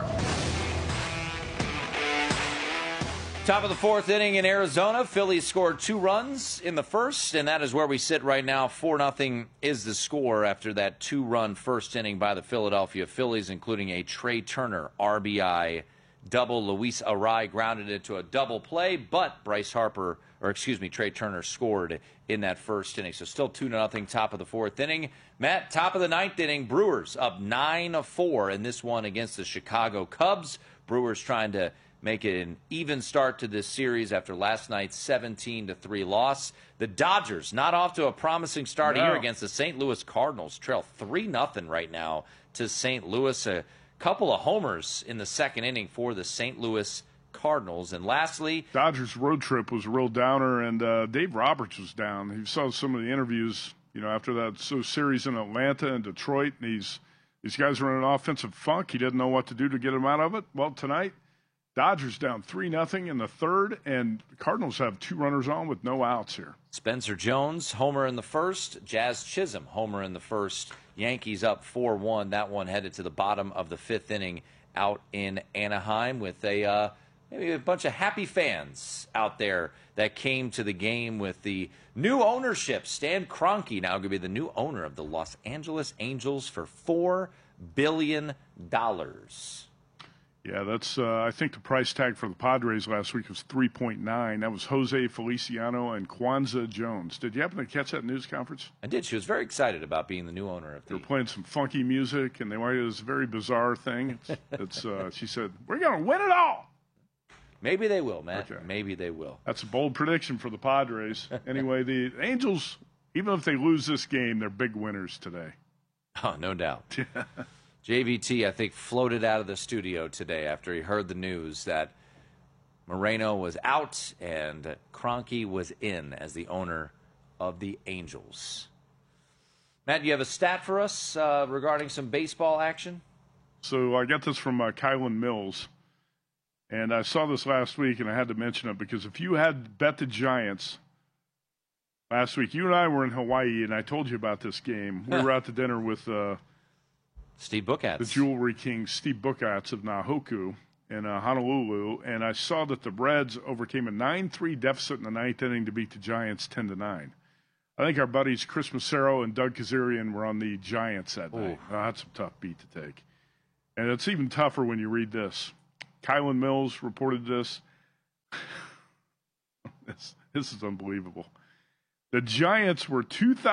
Speaker 1: Top of the fourth inning in Arizona. Phillies scored 2 runs in the first, and that is where we sit right now. 4-0 is the score after that 2-run first inning by the Philadelphia Phillies, including a Trey Turner RBI double. Luis Arraez grounded into a double play, but Trey Turner scored in that first inning. So still 2-0, top of the fourth inning. Matt, top of the ninth inning, Brewers up 9-4 in this one against the Chicago Cubs. Brewers trying to make it an even start to this series after last night's 17-3 loss. The Dodgers not off to a promising start here against the St. Louis Cardinals. Trail 3-0 right now to St. Louis. A couple of homers in the second inning for the St. Louis Cardinals. And lastly,
Speaker 2: Dodgers road trip was a real downer, and Dave Roberts was down. He saw some of the interviews, after that series in Atlanta and Detroit, and these guys were in an offensive funk. He didn't know what to do to get them out of it. Well, tonight, Dodgers down 3-0 in the third, and the Cardinals have 2 runners on with no outs here.
Speaker 1: Spencer Jones, homer in the first. Jazz Chisholm, homer in the first. Yankees up 4-1. That one headed to the bottom of the fifth inning out in Anaheim with maybe a bunch of happy fans out there that came to the game with the new ownership. Stan Kroenke now going to be the new owner of the Los Angeles Angels for $4 billion.
Speaker 2: Yeah, that's. I think the price tag for the Padres last week was 3.9. That was Jose Feliciano and Kwanzaa Jones. Did you happen to catch that news conference?
Speaker 1: I did. She was very excited about being the new owner of the.
Speaker 2: They were playing some funky music, and they wanted this very bizarre thing. She said, "We're going to win it all."
Speaker 1: Maybe they will, Matt. Okay. Maybe they will.
Speaker 2: That's a bold prediction for the Padres. Anyway, the Angels, even if they lose this game, they're big winners today.
Speaker 1: Oh, no doubt. JVT, I think, floated out of the studio today after he heard the news that Moreno was out, and Kroenke was in as the owner of the Angels. Matt, you have a stat for us regarding some baseball action?
Speaker 2: So I got this from Kylan Mills, and I saw this last week, and I had to mention it because if you had bet the Giants last week, you and I were in Hawaii, and I told you about this game. We were out to dinner with
Speaker 1: Steve Bookatz,
Speaker 2: the Jewelry King, Steve Bookatz of Nahoku in Honolulu, and I saw that the Reds overcame a 9-3 deficit in the ninth inning to beat the Giants 10-9. I think our buddies Chris Massaro and Doug Kazarian were on the Giants that night. Oh, that's a tough beat to take. And it's even tougher when you read this. Kylan Mills reported this. This is unbelievable. The Giants were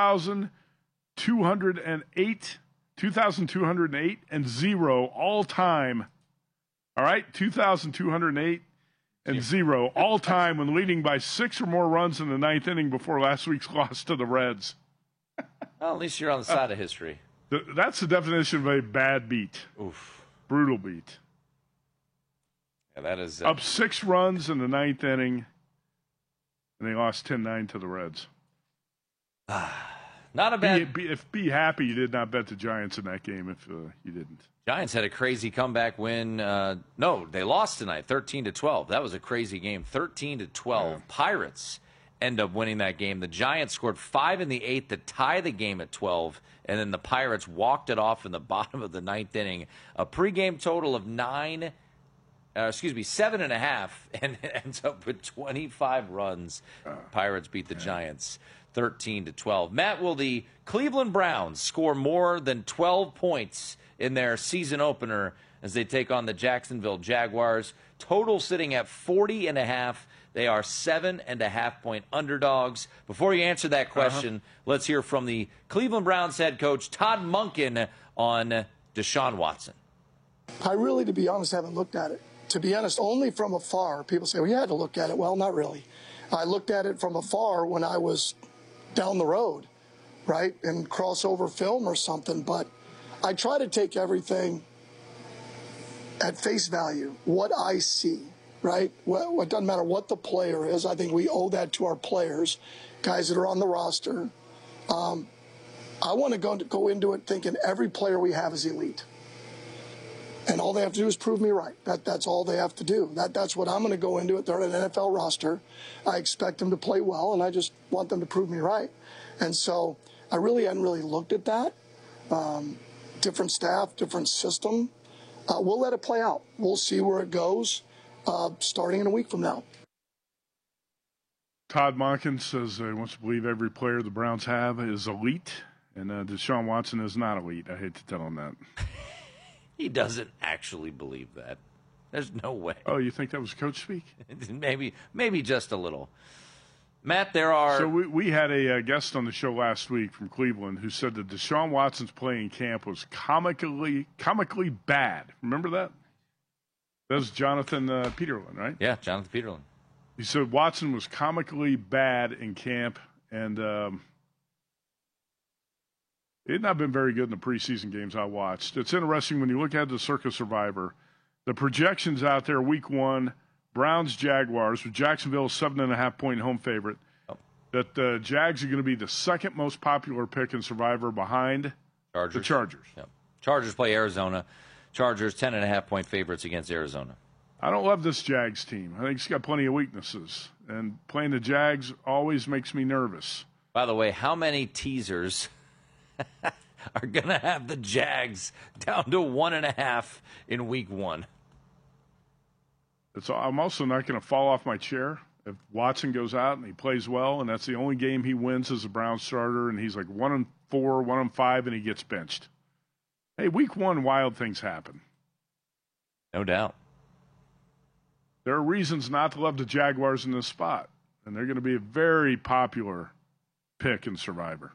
Speaker 2: 2,208 and 0 all time. All right, 2,208 and 0 all time when leading by 6 or more runs in the ninth inning before last week's loss to the Reds.
Speaker 1: Well, at least you're on the side of history.
Speaker 2: That's the definition of a bad beat.
Speaker 1: Oof.
Speaker 2: Brutal beat.
Speaker 1: Yeah, that is
Speaker 2: up 6 runs in the ninth inning, and they lost 10-9 to the Reds.
Speaker 1: Not a bad.
Speaker 2: Be happy you did not bet the Giants in that game if you didn't.
Speaker 1: Giants had a crazy comeback win. No, they lost tonight, 13-12. That was a crazy game, 13-12. Yeah. Pirates end up winning that game. The Giants scored 5 in the 8th to tie the game at 12, and then the Pirates walked it off in the bottom of the ninth inning. A pregame total of 7.5, and it ends up with 25 runs. Pirates beat the Giants 13-12. Matt, will the Cleveland Browns score more than 12 points in their season opener as they take on the Jacksonville Jaguars? Total sitting at 40.5. They are 7.5-point underdogs. Before you answer that question, let's hear from the Cleveland Browns head coach Todd Monken on Deshaun Watson.
Speaker 4: I really, to be honest, haven't looked at it. To be honest, only from afar. People say, well, you had to look at it. Well, not really. I looked at it from afar when I was down the road, right, and crossover film or something. But I try to take everything at face value, what I see, right? Well, it doesn't matter what the player is. I think we owe that to our players, guys that are on the roster. I want to go into it thinking every player we have is elite. And all they have to do is prove me right. That's all they have to do. That's what I'm going to go into it. They're on an NFL roster. I expect them to play well, and I just want them to prove me right. And so I really hadn't really looked at that. Different staff, different system. We'll let it play out. We'll see where it goes starting in a week from now.
Speaker 2: Todd Monken says he wants to believe every player the Browns have is elite, and Deshaun Watson is not elite. I hate to tell him that.
Speaker 1: He doesn't actually believe that. There's no way.
Speaker 2: Oh, you think that was coach speak?
Speaker 1: Maybe just a little. Matt, there are...
Speaker 2: So we had a guest on the show last week from Cleveland who said that Deshaun Watson's play in camp was comically bad. Remember that? That was Jonathan Peterlin, right?
Speaker 1: Yeah, Jonathan Peterlin.
Speaker 2: He said Watson was comically bad in camp, and it had not been very good in the preseason games I watched. It's interesting when you look at the Circa Survivor, the projections out there, week 1, Browns-Jaguars, with Jacksonville 7.5-point home favorite, that the Jags are going to be the second most popular pick in Survivor behind the Chargers.
Speaker 1: Yep. Chargers play Arizona. Chargers 10.5-point favorites against Arizona.
Speaker 2: I don't love this Jags team. I think it's got plenty of weaknesses, and playing the Jags always makes me nervous.
Speaker 1: By the way, how many teasers are going to have the Jags down to 1.5 in week 1?
Speaker 2: I'm also not going to fall off my chair if Watson goes out and he plays well, and that's the only game he wins as a Browns starter, and he's like 1-4, 1-5, and he gets benched. Hey, week 1, wild things happen.
Speaker 1: No doubt.
Speaker 2: There are reasons not to love the Jaguars in this spot, and they're going to be a very popular pick in Survivor.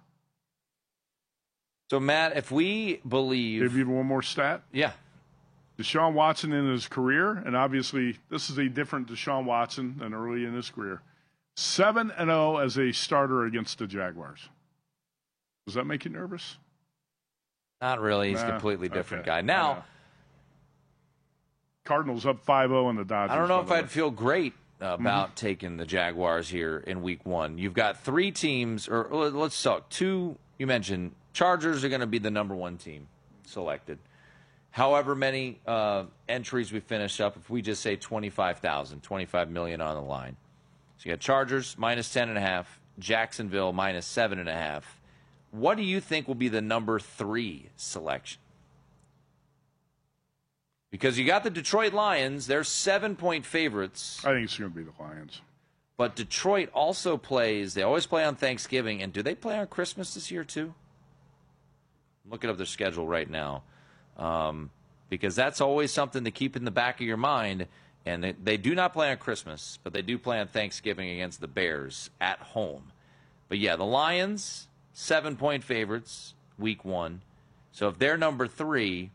Speaker 1: So, Matt, if we believe...
Speaker 2: Give you one more stat?
Speaker 1: Yeah.
Speaker 2: Deshaun Watson in his career, and obviously this is a different Deshaun Watson than early in his career, 7-0 as a starter against the Jaguars. Does that make you nervous?
Speaker 1: Not really. He's a completely different guy. Now,
Speaker 2: Cardinals up 5-0 on the Dodgers.
Speaker 1: I don't know if I'd feel great about taking the Jaguars here in week 1. You've got 3 teams, or let's talk 2. You mentioned Chargers are going to be the number 1 team selected. However many entries we finish up, if we just say 25,000, 25 million on the line. So you got Chargers minus 10.5, Jacksonville minus 7.5. What do you think will be the number 3 selection? Because you got the Detroit Lions. They're 7-point favorites.
Speaker 2: I think it's going to be the Lions.
Speaker 1: But Detroit also plays. They always play on Thanksgiving. And do they play on Christmas this year too? I'm looking up their schedule right now. Because that's always something to keep in the back of your mind. And they do not play on Christmas, but they do play on Thanksgiving against the Bears at home. But yeah, the Lions, 7-point favorites, week 1. So if they're number 3,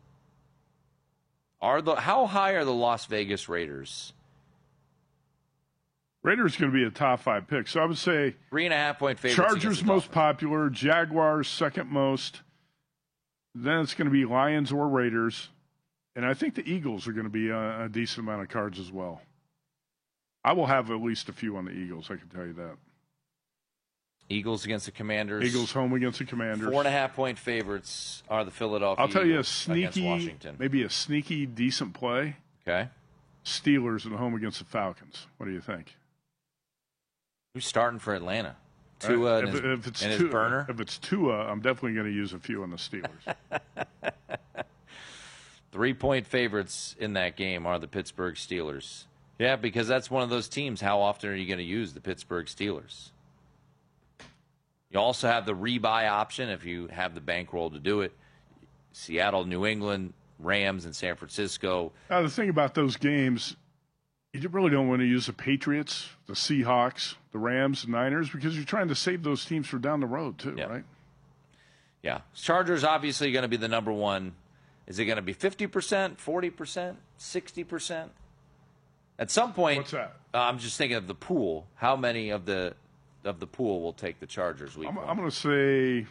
Speaker 1: how high are the Las Vegas Raiders?
Speaker 2: Raiders going to be a top 5 pick. So I would say
Speaker 1: 3.5-point favorites.
Speaker 2: Chargers most popular, Jaguars second most. Then it's going to be Lions or Raiders. And I think the Eagles are going to be a decent amount of cards as well. I will have at least a few on the Eagles, I can tell you that.
Speaker 1: Eagles against the Commanders.
Speaker 2: Eagles home against the Commanders.
Speaker 1: 4.5-point favorites are the Philadelphia
Speaker 2: I'll tell you
Speaker 1: Eagles against Washington.
Speaker 2: Maybe a sneaky, decent play.
Speaker 1: Okay.
Speaker 2: Steelers at home against the Falcons. What do you think?
Speaker 1: Who's starting for Atlanta? Tua and his burner?
Speaker 2: If it's Tua, I'm definitely going to use a few on the Steelers.
Speaker 1: 3-point favorites in that game are the Pittsburgh Steelers. Yeah, because that's one of those teams. How often are you going to use the Pittsburgh Steelers? You also have the rebuy option if you have the bankroll to do it. Seattle, New England, Rams, and San Francisco.
Speaker 2: Now, the thing about those games, you really don't want to use the Patriots, the Seahawks, the Rams, the Niners, because you're trying to save those teams for down the road, too, right?
Speaker 1: Yeah. Chargers obviously going to be the number 1. Is it going to be 50%, 40%, 60%? At some point,
Speaker 2: what's that?
Speaker 1: I'm just thinking of the pool. How many of the pool will take the Chargers week 1?
Speaker 2: I'm going to say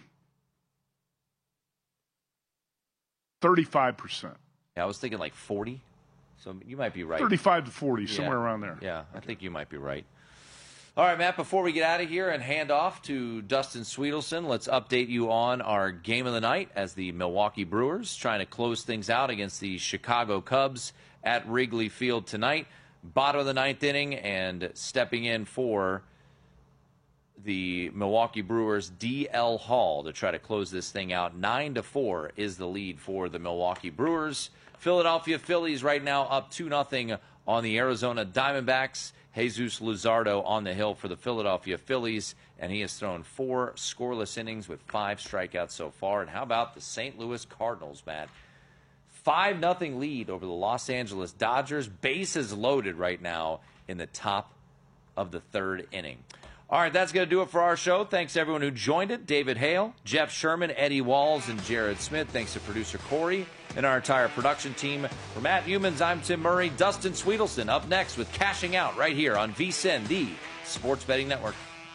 Speaker 2: 35%.
Speaker 1: Yeah, I was thinking like 40. So you might be right.
Speaker 2: 35 to 40, somewhere around there.
Speaker 1: Yeah, I think you might be right. All right, Matt, before we get out of here and hand off to Dustin Sweetelson, let's update you on our game of the night as the Milwaukee Brewers trying to close things out against the Chicago Cubs at Wrigley Field tonight. Bottom of the 9th inning, and stepping in for the Milwaukee Brewers, D.L. Hall, to try to close this thing out. 9-4 is the lead for the Milwaukee Brewers. Philadelphia Phillies right now up 2-0 on the Arizona Diamondbacks. Jesus Luzardo on the hill for the Philadelphia Phillies, and he has thrown 4 scoreless innings with 5 strikeouts so far. And how about the St. Louis Cardinals, Matt? 5-0 lead over the Los Angeles Dodgers. Bases loaded right now in the top of the 3rd inning. All right, that's going to do it for our show. Thanks to everyone who joined it. David Hale, Jeff Sherman, Eddie Walls, and Jared Smith. Thanks to producer Corey and our entire production team. For Matt Humans, I'm Tim Murray. Dustin Sweetelson up next with Cashing Out right here on VSiN, the Sports Betting Network.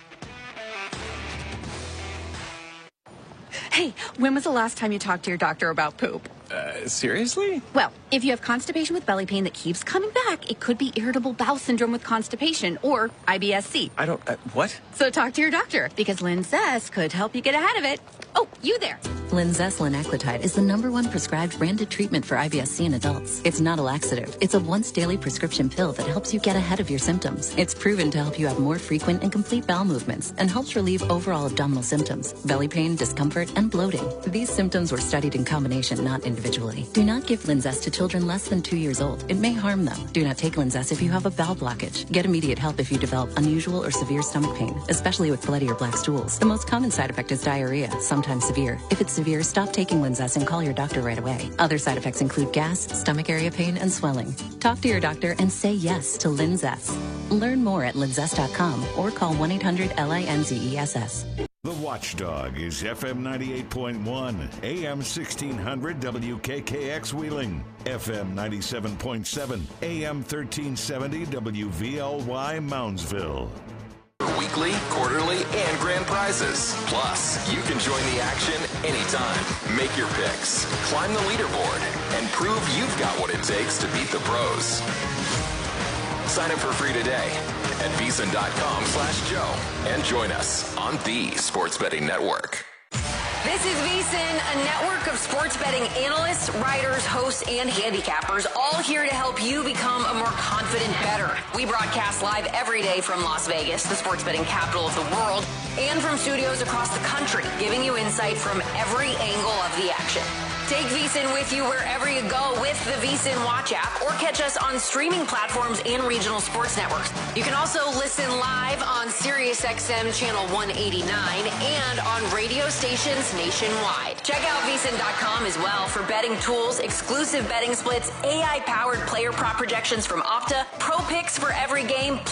Speaker 5: Hey, when was the last time you talked to your doctor about poop?
Speaker 8: Seriously?
Speaker 5: Well, if you have constipation with belly pain that keeps coming back, it could be irritable bowel syndrome with constipation or IBS-C.
Speaker 8: I don't, what?
Speaker 5: So talk to your doctor, because Linzess could help you get ahead of it. Oh, you there.
Speaker 9: Linzess linaclotide is the #1 prescribed branded treatment for IBS-C in adults. It's not a laxative. It's a once-daily prescription pill that helps you get ahead of your symptoms. It's proven to help you have more frequent and complete bowel movements and helps relieve overall abdominal symptoms, belly pain, discomfort, and bloating. These symptoms were studied in combination, not individually. Do not give Linzess to children less than 2 years old. It may harm them. Do not take Linzess if you have a bowel blockage. Get immediate help if you develop unusual or severe stomach pain, especially with bloody or black stools. The most common side effect is diarrhea, sometimes severe. If it's severe, stop taking Linzess and call your doctor right away. Other side effects include gas, stomach area pain, and swelling. Talk to your doctor and say yes to Linzess. Learn more at linzess.com or call 1-800-LINZESS.
Speaker 6: The Watchdog is FM 98.1, AM 1600 WKKX Wheeling, FM 97.7, AM 1370 WVLY Moundsville.
Speaker 12: for weekly, quarterly, and grand prizes. Plus, you can join the action anytime. Make your picks, climb the leaderboard, and prove you've got what it takes to beat the pros. Sign up for free today at VSiN.com/Joe and join us on the Sports Betting Network.
Speaker 22: This is VSiN, a network of sports betting analysts, writers, hosts, and handicappers, all here to help you become a more confident bettor. We broadcast live every day from Las Vegas, the sports betting capital of the world, and from studios across the country, giving you insight from every angle of the action. Take VSiN with you wherever you go with the VSiN Watch app, or catch us on streaming platforms and regional sports networks. You can also listen live on SiriusXM Channel 189 and on radio stations nationwide. Check out VSiN.com as well for betting tools, exclusive betting splits, AI-powered player prop projections from Opta, pro picks for every game,